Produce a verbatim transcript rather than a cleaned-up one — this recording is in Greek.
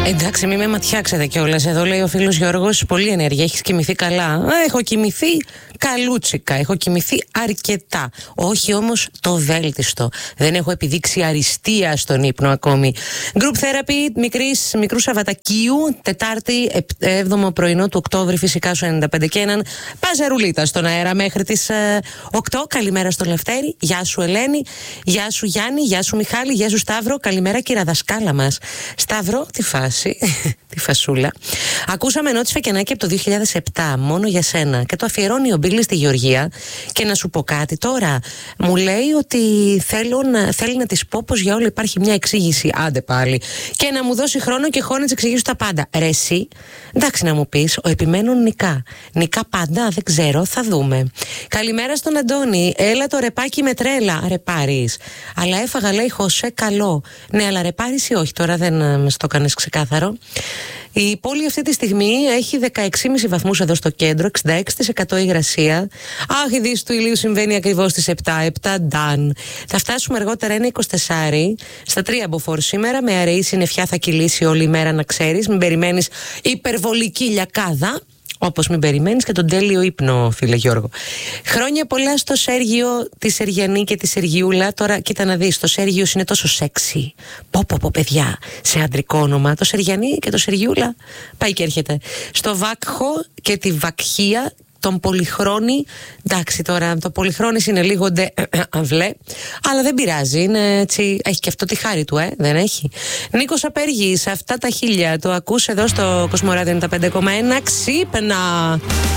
Εντάξει, μην με ματιάξετε κιόλας. Εδώ λέει ο φίλος Γιώργος, πολύ ενέργεια. Έχεις κοιμηθεί καλά? Έχω κοιμηθεί καλούτσικα. Έχω κοιμηθεί αρκετά. Όχι όμως το βέλτιστο. Δεν έχω επιδείξει αριστεία στον ύπνο ακόμη. Group therapy μικρής, μικρού Σαββατακίου, Τετάρτη, έβδομο πρωινό του Οκτώβρη, φυσικά σου ενενήντα πέντε και έναν. Παζαρουλίτα στον αέρα μέχρι τις ε, οκτώ. Καλημέρα στο Λευτέρη. Γεια σου Ελένη. Γεια σου Γιάννη. Γεια σου Μιχάλη. Γεια σου Σταύρο. Καλημέρα κύρα δασκάλα μας. Σταύρο, τη φάση. Τη φασούλα. Ακούσαμε ενότηση Φεκενάκη από το δύο χιλιάδες επτά, μόνο για σένα. Και το αφιερώνει ο Μπίλης στη Γεωργία. Και να σου πω κάτι τώρα. Μου λέει ότι θέλω να, θέλει να της πω πως για όλα υπάρχει μια εξήγηση. Άντε πάλι. Και να μου δώσει χρόνο και χώρο να της εξηγήσω τα πάντα. Ρε εσύ, εντάξει να μου πεις, ο επιμένων νικά. Νικά πάντα, δεν ξέρω, θα δούμε. Καλημέρα στον Αντώνη. Έλα το ρεπάκι με τρέλα. Ρεπάρεις. Αλλά έφαγα, λέει Χωσέ, καλό. Ναι, αλλά ρεπάρεις ή όχι, τώρα δεν μας το κάνεις ξεκάθαρο. Η πόλη αυτή τη στιγμή έχει δεκαέξι κόμμα πέντε βαθμούς εδώ στο κέντρο, εξήντα έξι τοις εκατό υγρασία. Αχ, η δύση του ηλίου συμβαίνει ακριβώς στις επτά, επτά νταν. Θα φτάσουμε αργότερα ένα είκοσι τέσσερα στα τρία μποφόρ σήμερα. Με αραιή συννεφιά θα κυλήσει όλη η μέρα, να ξέρεις. Μην περιμένεις υπερβολική λιακάδα. Όπως μην περιμένεις και τον τέλειο ύπνο, φίλε Γιώργο. Χρόνια πολλά στο Σέργιο, τη Σεργιανή και τη Σεργιούλα. Τώρα κοίτα να δεις, το Σέργιος είναι τόσο σεξι. Πω πω πω παιδιά, σε αντρικό όνομα. Το Σεργιανή και το Σεργιούλα πάει και έρχεται. Στο Βάκχο και τη Βακχία, τον Πολυχρόνη. Εντάξει, τώρα το Πολυχρόνης είναι λίγο ντε αυλέ, αλλά δεν πειράζει, είναι έτσι, έχει και αυτό τη χάρη του, ε, δεν έχει. Νίκος Απέργης, αυτά τα χίλια το ακούς εδώ στο Κοσμοράδιο ενενήντα πέντε κόμμα ένα. Ξύπνα!